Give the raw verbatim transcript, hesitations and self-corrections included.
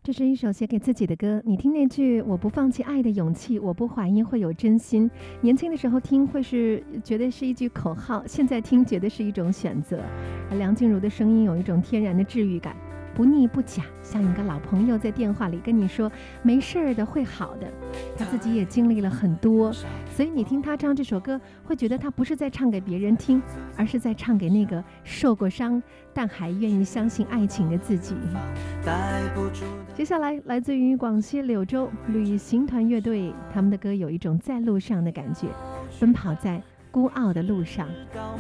这是一首写给自己的歌，你听那句我不放弃爱的勇气，我不怀疑会有真心。年轻的时候听会是觉得是一句口号，现在听觉得是一种选择。而梁静茹的声音有一种天然的治愈感，不腻不假，像一个老朋友在电话里跟你说没事儿的，会好的。他自己也经历了很多，所以你听他唱这首歌会觉得他不是在唱给别人听，而是在唱给那个受过伤但还愿意相信爱情的自己。接下来来自于广西柳州旅行团乐队，他们的歌有一种在路上的感觉，奔跑在孤傲的路上。